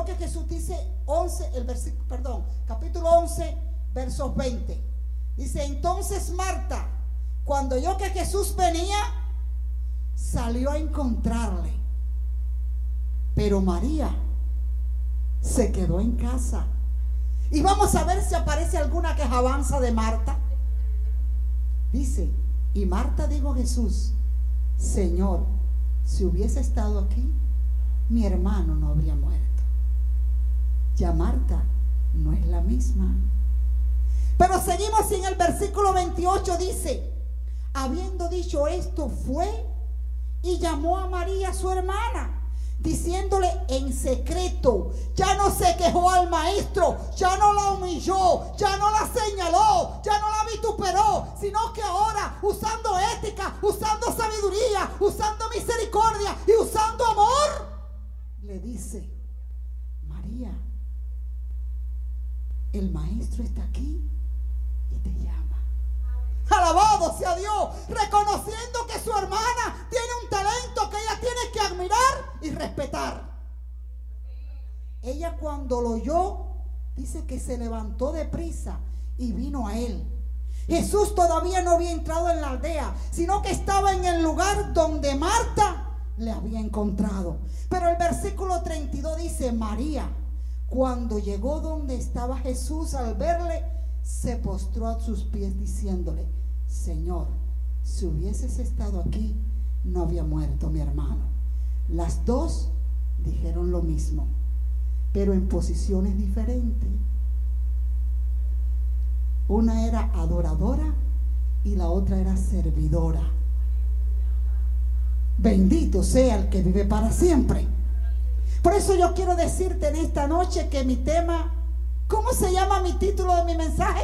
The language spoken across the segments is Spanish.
que Jesús dice 11, capítulo 11, versos 20. Dice, entonces Marta, cuando oyó que Jesús venía, salió a encontrarle. Pero María se quedó en casa. Y vamos a ver si aparece alguna quejabanza de Marta. Dice, y Marta dijo a Jesús, Señor, si hubiese estado aquí, mi hermano no habría muerto. Ya Marta no es la misma. Pero seguimos en el versículo 28, dice, habiendo dicho esto, fue y llamó a María su hermana, diciéndole en secreto. Ya no se quejó al maestro, ya no la humilló, ya no la señaló, ya no la vituperó, sino que ahora, usando ética, usando sabiduría, usando misericordia y usando amor, le dice, María, el maestro está aquí y te llama. Alabado sea Dios, reconociendo que su hermana tiene un talento que ella tiene que admirar y respetar. Ella, cuando lo oyó, dice que se levantó deprisa y vino a él. Jesús todavía no había entrado en la aldea, sino que estaba en el lugar donde Marta le había encontrado. Pero el versículo 32 dice, María, cuando llegó donde estaba Jesús, al verle, se postró a sus pies diciéndole, Señor, si hubieses estado aquí, no había muerto mi hermano. Las dos dijeron lo mismo, pero en posiciones diferentes. Una era adoradora y la otra era servidora. Bendito sea el que vive para siempre. Por eso yo quiero decirte en esta noche que mi tema, ¿cómo se llama mi título de mi mensaje?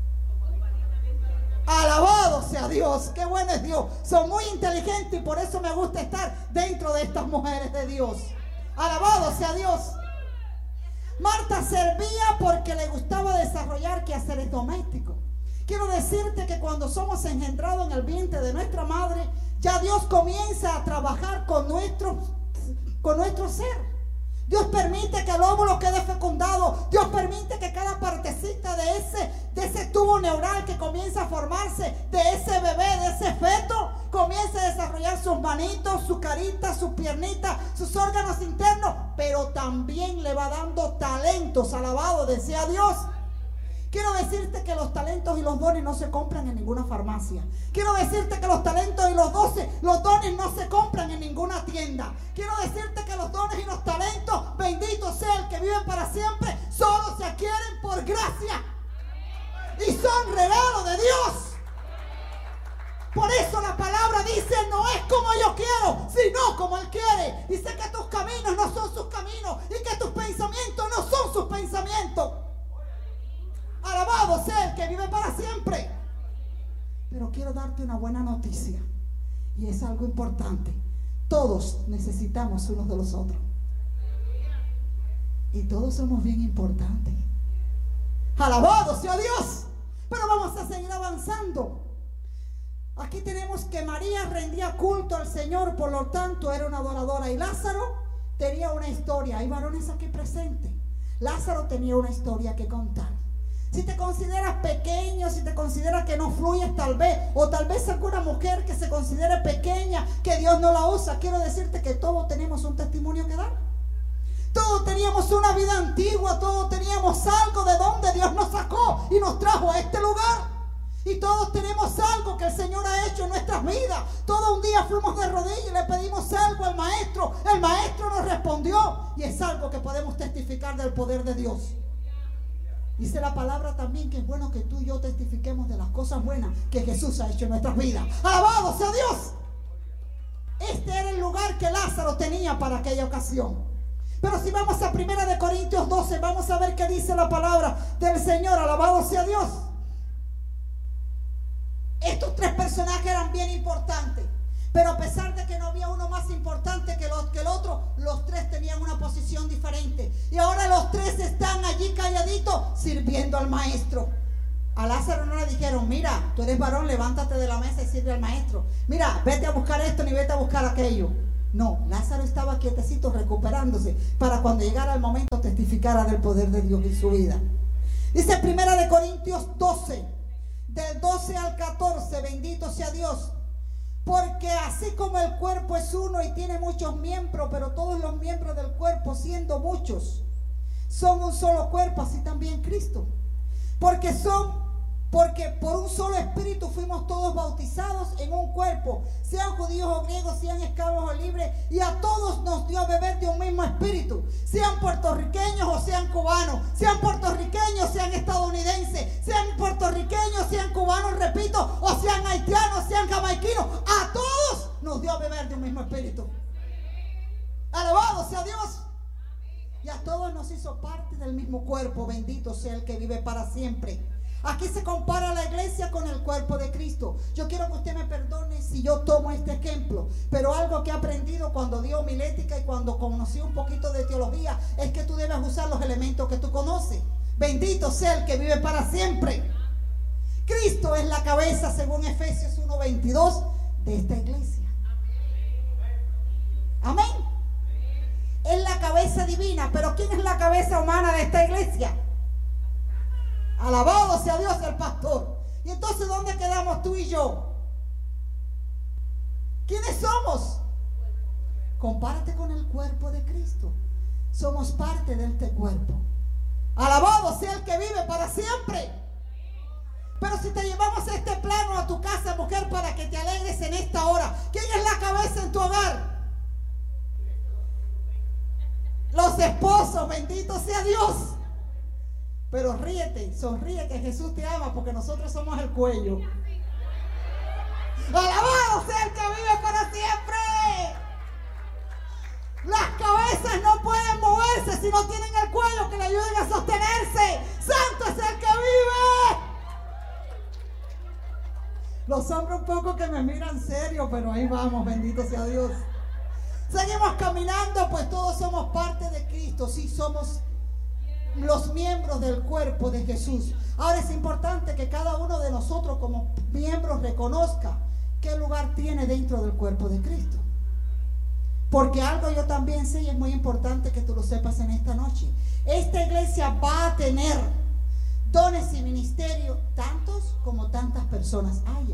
Alabado sea Dios, qué bueno es Dios. Son muy inteligentes y por eso me gusta estar dentro de estas mujeres de Dios. Alabado sea Dios. Marta servía porque le gustaba desarrollar quehaceres domésticos. Quiero decirte que cuando somos engendrados en el vientre de nuestra madre, ya Dios comienza a trabajar con nuestro ser. Dios permite que el óvulo quede fecundado. Dios permite que cada partecita de ese tubo neural que comienza a formarse, de ese bebé, de ese feto, comience a desarrollar sus manitos, su carita, sus piernitas, sus órganos internos, pero también le va dando talentos. Alabado sea Dios. Quiero decirte que los talentos y los dones no se compran en ninguna farmacia. Quiero decirte que los talentos y los dones no se compran en ninguna tienda. Quiero decirte que los dones y los talentos, bendito sea el que vive para siempre, solo se adquieren por gracia. Y son regalo de Dios. Por eso la palabra dice, no es como yo quiero, sino como Él quiere. Dice que tus caminos no son sus caminos y que tus pensamientos no son sus pensamientos. Alabado sea el que vive para siempre. Pero quiero darte una buena noticia, y es algo importante. Todos necesitamos unos de los otros, y todos somos bien importantes. Alabado sea Dios. Pero vamos a seguir avanzando. Aquí tenemos que María rendía culto al Señor, por lo tanto era una adoradora. Y Lázaro tenía una historia. Hay varones aquí presentes. Lázaro tenía una historia que contar. Si te consideras pequeño, si te consideras que no fluyes tal vez, o tal vez alguna mujer que se considere pequeña, que Dios no la usa, quiero decirte que todos tenemos un testimonio que dar. Todos teníamos una vida antigua, todos teníamos algo de donde Dios nos sacó y nos trajo a este lugar. Y todos tenemos algo que el Señor ha hecho en nuestras vidas. Todos un día fuimos de rodillas y le pedimos algo al maestro. El maestro nos respondió, y es algo que podemos testificar del poder de Dios. Dice la palabra también que es bueno que tú y yo testifiquemos de las cosas buenas que Jesús ha hecho en nuestras vidas. ¡Alabado sea Dios! Este era el lugar que Lázaro tenía para aquella ocasión. Pero si vamos a 1 Corintios 12, vamos a ver qué dice la palabra del Señor. ¡Alabado sea Dios! Estos tres personajes eran bien importantes, pero a pesar de que no había uno más importante que el otro, los tres tenían una posición diferente. Y ahora los tres están allí calladitos sirviendo al maestro. A Lázaro no le dijeron, mira, tú eres varón, levántate de la mesa y sirve al maestro. Mira, vete a buscar esto ni vete a buscar aquello. No, Lázaro estaba quietecito recuperándose para cuando llegara el momento testificar. testificara del poder de Dios en su vida. Dice 1 Corintios 12, del 12 al 14, bendito sea Dios. Porque así como el cuerpo es uno y tiene muchos miembros, pero todos los miembros del cuerpo, siendo muchos, son un solo cuerpo, así también Cristo. Porque por un solo espíritu fuimos todos bautizados en un cuerpo, sean judíos o griegos, sean esclavos o libres, y a todos nos dio a beber de un mismo espíritu, sean puertorriqueños o sean cubanos, sean puertorriqueños, sean estadounidenses, sean puertorriqueños, sean cubanos, repito, o sean haitianos, sean jamaiquinos, a todos nos dio a beber de un mismo espíritu. Alabado sea Dios. Y a todos nos hizo parte del mismo cuerpo, bendito sea el que vive para siempre. Aquí se compara la iglesia con el cuerpo de Cristo. Yo quiero que usted me perdone si yo tomo este ejemplo, pero algo que he aprendido cuando di homilética y cuando conocí un poquito de teología es que tú debes usar los elementos que tú conoces. Bendito sea el que vive para siempre. Cristo es la cabeza, según Efesios 1:22, de esta iglesia. Amén. Es la cabeza divina, pero ¿quién es la cabeza humana de esta iglesia? Alabado sea Dios, el pastor. Y entonces, ¿dónde quedamos tú y yo? ¿Quiénes somos? Compárate con el cuerpo de Cristo. Somos parte de este cuerpo. Alabado sea el que vive para siempre. Pero si te llevamos a este plano, a tu casa, mujer, para que te alegres en esta hora, ¿quién es la cabeza en tu hogar? Los esposos, bendito sea Dios. Pero ríete, sonríe que Jesús te ama, porque nosotros somos el cuello. Alabado sea el que vive para siempre. Las cabezas no pueden moverse si no tienen el cuello que le ayuden a sostenerse. Santo es el que vive. Los hombres un poco que me miran serio, pero ahí vamos, bendito sea Dios. Seguimos caminando, pues todos somos parte de Cristo. Sí, somos los miembros del cuerpo de Jesús. Ahora es importante que cada uno de nosotros como miembros reconozca qué lugar tiene dentro del cuerpo de Cristo. Porque algo yo también sé y es muy importante que tú lo sepas en esta noche. Esta iglesia va a tener dones y ministerios tantos como tantas personas haya.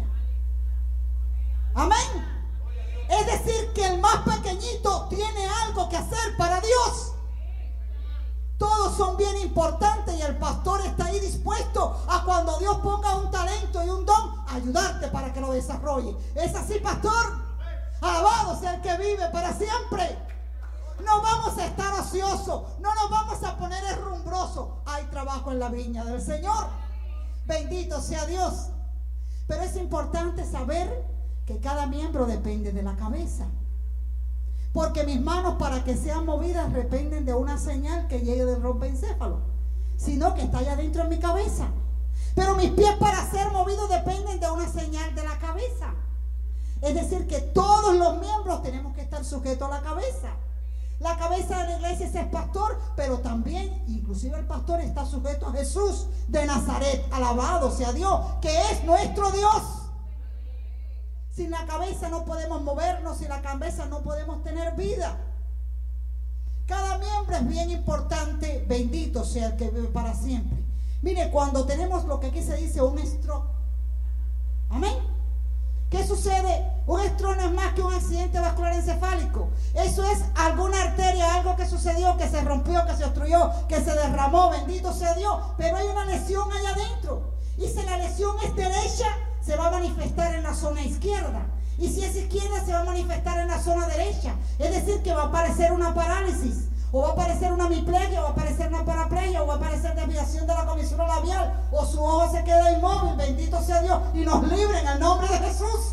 Amén. Es decir, que el más pequeñito tiene algo que hacer para Dios. Todos son bien importantes y el pastor está ahí dispuesto a, cuando Dios ponga un talento y un don, ayudarte para que lo desarrolle. ¿Es así, pastor? Alabado sea el que vive para siempre. No vamos a estar ociosos, no nos vamos a poner herrumbrosos. Hay trabajo en la viña del Señor. Bendito sea Dios. Pero es importante saber que cada miembro depende de la cabeza. Porque mis manos, para que sean movidas, dependen de una señal que llegue del rompeencéfalo, sino que está allá dentro en mi cabeza. Pero mis pies, para ser movidos, dependen de una señal de la cabeza. Es decir, que todos los miembros tenemos que estar sujetos a la cabeza. La cabeza de la iglesia es el pastor, pero también, inclusive el pastor está sujeto a Jesús de Nazaret. Alabado sea Dios, que es nuestro Dios. Sin la cabeza no podemos movernos, sin la cabeza no podemos tener vida. Cada miembro es bien importante, bendito sea el que vive para siempre. Mire, cuando tenemos lo que aquí se dice un stroke, amén. ¿Qué sucede? Un stroke no es más que un accidente vascular encefálico. Eso es alguna arteria, algo que sucedió, que se rompió, que se obstruyó, que se derramó, bendito sea Dios. Pero hay una lesión allá adentro. Y si la lesión es derecha, se va a manifestar en la zona izquierda. Y si es izquierda, se va a manifestar en la zona derecha. Es decir, que va a aparecer una parálisis, o va a aparecer una hemiplegia, o va a aparecer una paraplegia, o va a aparecer desviación de la comisura labial, o su ojo se queda inmóvil, bendito sea Dios, y nos libre en el nombre de Jesús.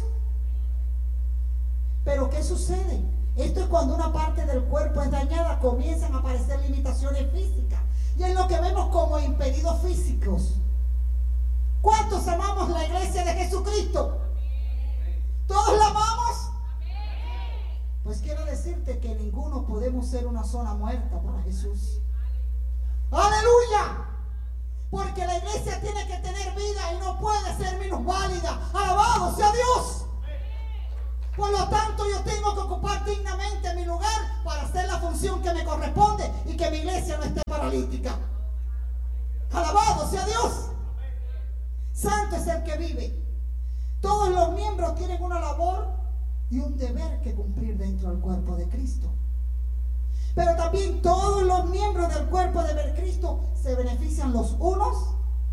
Pero ¿qué sucede? Esto es cuando una parte del cuerpo es dañada, comienzan a aparecer limitaciones físicas. Y es lo que vemos como impedidos físicos. ¿Cuántos amamos la iglesia de Jesucristo? ¿Todos la amamos? Pues quiero decirte que ninguno podemos ser una zona muerta para Jesús. ¡Aleluya! Porque la iglesia tiene que tener vida y no puede ser minusválida. ¡Alabado sea Dios! Por lo tanto, yo tengo que ocupar dignamente mi lugar para hacer la función que me corresponde y que mi iglesia no esté paralizada. paralítica. Alabado sea Dios. Santo es el que vive. Todos los miembros tienen una labor y un deber que cumplir dentro del cuerpo de Cristo. Pero también todos los miembros del cuerpo de Cristo se benefician los unos.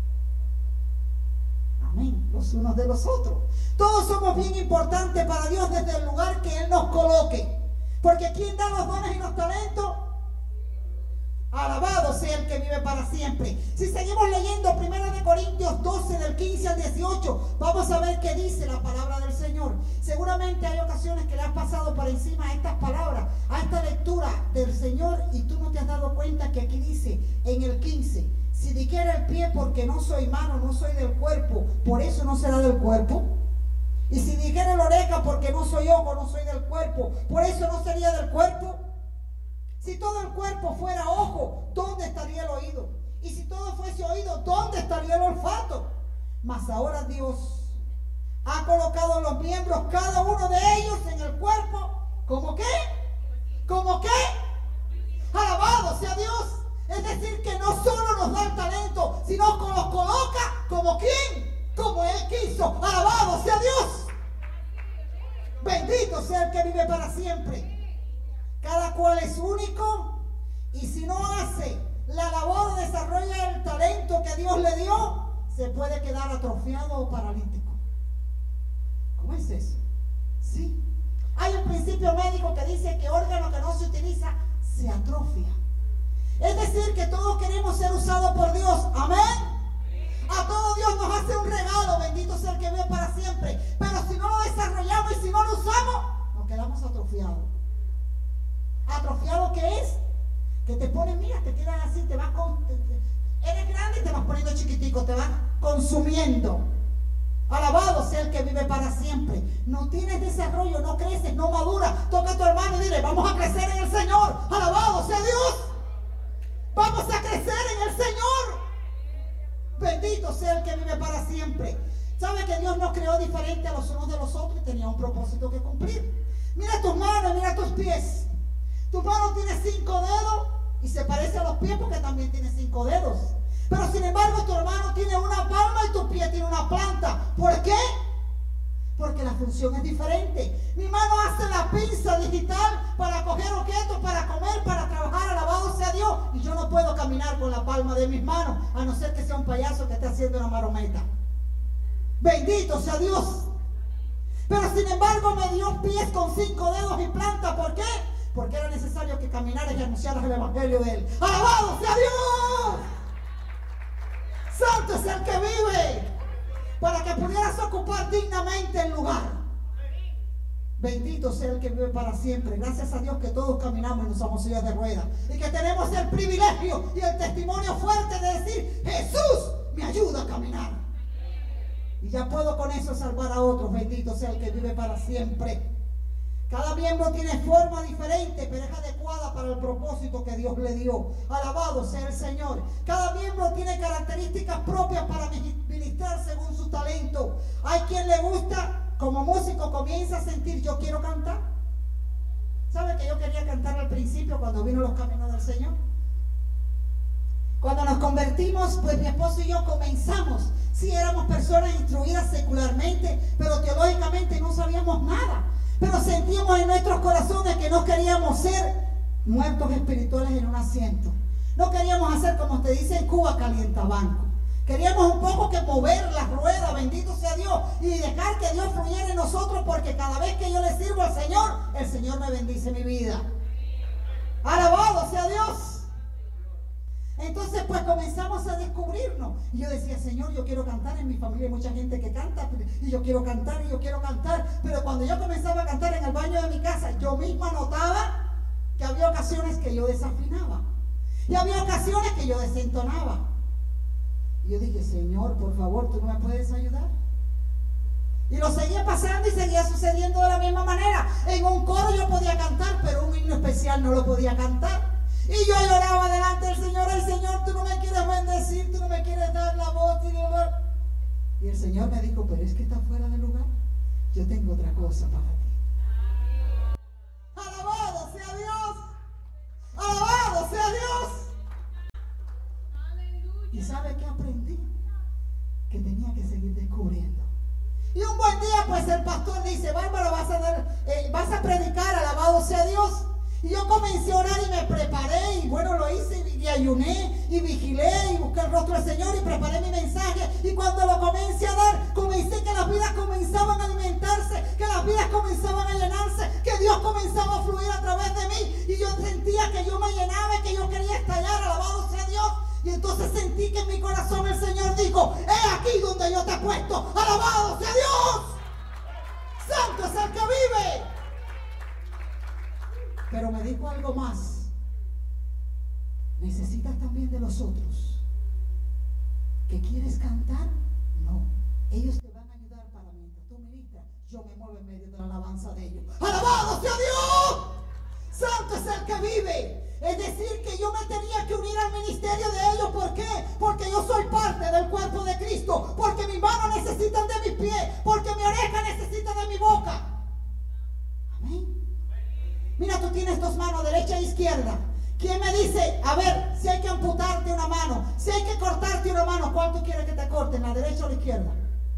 Amén. Los unos de los otros. Todos somos bien importantes para Dios desde el lugar que Él nos coloque. Porque ¿quién da los dones y los talentos? Alabado sea el que vive para siempre. Si seguimos leyendo 1 Corintios 12 del 15 al 18, vamos a ver qué dice la palabra del Señor. Seguramente hay ocasiones que le has pasado por encima a estas palabras, a esta lectura del Señor, y tú no te has dado cuenta que aquí dice en el 15: si dijera el pie porque no soy mano, no soy del cuerpo, por eso no será del cuerpo. Y si dijera la oreja porque no soy ojo, no soy del cuerpo, por eso no sería del cuerpo. Si todo el cuerpo fuera ojo, ¿dónde estaría el oído? Y si todo fuese oído, ¿dónde estaría el olfato? Mas ahora Dios ha colocado los miembros, cada uno de ellos, en el cuerpo. ¿Cómo qué? ¿Cómo qué? Alabado sea Dios. Es decir, que no solo nos da el talento, sino que los coloca como quién, como Él quiso. Alabado sea Dios. Bendito sea el que vive para siempre. Cada cual es único, y si no hace la labor de desarrollar el talento que Dios le dio, se puede quedar atrofiado o paralítico. ¿Cómo es eso? Sí. Hay un principio médico que dice que órgano que no se utiliza se atrofia. Es decir, que todos queremos ser usados por Dios. Amén. A todo Dios nos hace un regalo, bendito sea el que vive para siempre. Pero si no lo desarrollamos y si no lo usamos, nos quedamos atrofiados. ¿Atrofiado qué es? Que te ponen, mira, te quedan así, te vas eres grande y te vas poniendo chiquitico, te vas consumiendo. Alabado sea el que vive para siempre. No tienes desarrollo, no creces, no maduras. Toca a tu hermano y dile: vamos a crecer en el Señor. Alabado sea Dios. Vamos a crecer en el Señor. Bendito sea el que vive para siempre. ¿Sabe que Dios nos creó diferente a los unos de los otros y tenía un propósito que cumplir? Mira tus manos, mira tus pies. Tu mano tiene 5 dedos y se parece a los pies porque también tiene 5 dedos. Pero sin embargo tu hermano tiene una palma y tu pie tiene una planta. ¿Por qué? Porque la función es diferente. Mi mano hace la pinza digital para coger objetos, para comer, para trabajar. Alabado sea Dios. Y yo no puedo caminar con la palma de mis manos, a no ser que sea un payaso que esté haciendo una marometa. Bendito sea Dios. Pero sin embargo me dio pies con 5 dedos y planta. ¿Por qué? Porque era necesario que caminaras y anunciaras el evangelio de Él. ¡Alabado sea Dios! Santo es el que vive, para que pudieras ocupar dignamente el lugar. Bendito sea el que vive para siempre. Gracias a Dios que todos caminamos y no somos sillas de ruedas, y que tenemos el privilegio y el testimonio fuerte de decir: Jesús me ayuda a caminar. Y ya puedo con eso salvar a otros. Bendito sea el que vive para siempre. Cada miembro tiene forma diferente, pero es adecuada para el propósito que Dios le dio. Alabado sea el Señor. Cada miembro tiene características propias para ministrar según su talento. Hay quien le gusta, como músico, comienza a sentir: yo quiero cantar. ¿Sabe que yo quería cantar al principio cuando vino los caminos del Señor? Cuando nos convertimos, pues mi esposo y yo comenzamos. Sí, éramos personas instruidas secularmente, pero teológicamente no sabíamos nada. Pero sentíamos en nuestros corazones que no queríamos ser muertos espirituales en un asiento. No queríamos hacer, como te dice en Cuba, calientabanco. Queríamos un poco que mover las ruedas, bendito sea Dios, y dejar que Dios fluyera en nosotros, porque cada vez que yo le sirvo al Señor, el Señor me bendice mi vida. Alabado sea Dios. Entonces pues comenzamos a descubrirnos. Y yo decía: Señor, yo quiero cantar. En mi familia hay mucha gente que canta, y yo quiero cantar, y yo quiero cantar. Pero cuando yo comenzaba a cantar en el baño de mi casa, yo misma notaba que había ocasiones que yo desafinaba, y había ocasiones que yo desentonaba. Y yo dije: Señor, por favor, ¿tú no me puedes ayudar? Y lo seguía pasando y seguía sucediendo de la misma manera. En un coro yo podía cantar, pero un himno especial no lo podía cantar. Y yo lloraba delante del Señor: el Señor, tú no me quieres bendecir, tú no me quieres dar la voz. Y el Señor me dijo: pero es que está fuera de lugar. Yo tengo otra cosa para ti. Alabado sea Dios. Alabado sea Dios. ¿Y sabe qué aprendí? Que tenía que seguir descubriendo. Y un buen día, pues el pastor dice: Bárbara, vas a predicar, alabado sea Dios. Y yo comencé a orar y me preparé, y bueno, lo hice, y ayuné, y vigilé, y busqué el rostro del Señor, y preparé mi mensaje. Y cuando lo comencé a dar, comencé que las vidas comenzaban a alimentarse, que las vidas comenzaban a llenarse, que Dios comenzaba a fluir a través de mí. Y yo sentía que yo me llenaba y que yo quería estallar, alabado sea Dios. Y entonces sentí que en mi corazón el Señor dijo: he aquí donde yo te he puesto, alabado sea Dios. Santo es el que vive. Pero me dijo algo más: necesitas también de los otros. ¿Que quieres cantar? No, ellos te van a ayudar para mientras tú ministras, yo me muevo en medio de la alabanza de ellos. ¡Alabado sea Dios! Santo es el que vive. Es decir, que yo me tenía que unir al ministerio de ellos. ¿Por qué? Porque yo soy parte del cuerpo de Cristo. Porque mis manos necesitan de mis pies. Porque mi oreja necesita de mi boca. Amén. Mira, tú tienes dos manos, derecha e izquierda. ¿Quién me dice, a ver, si hay que amputarte una mano, si hay que cortarte una mano, cuál tú quieres que te corten, la derecha o la izquierda?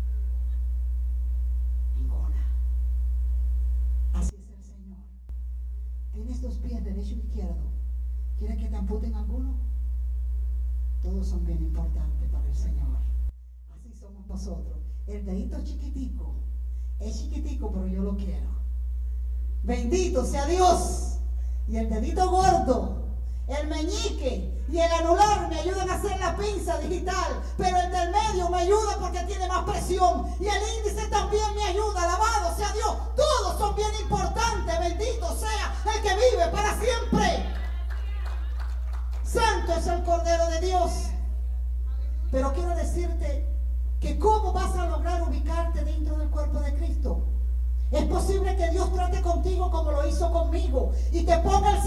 Ninguna. Así es el Señor. Tienes dos pies, derecho e izquierdo. ¿Quieres que te amputen alguno? Todos son bien importantes para el Señor. Así somos nosotros. El dedito chiquitico, es chiquitico, pero yo lo quiero. Bendito sea Dios. Y el dedito gordo, el meñique y el anular me ayudan a hacer la pinza digital, pero el del medio me ayuda porque tiene más presión, y el índice también me ayuda. Alabado sea Dios. Todos son bien importantes. Bendito sea el que vive para siempre. Santo es el Cordero de Dios. Pero quiero decirte que cómo vas a lograr ubicarte dentro del cuerpo de Cristo. Es posible que Dios trate contigo como lo hizo conmigo y te ponga el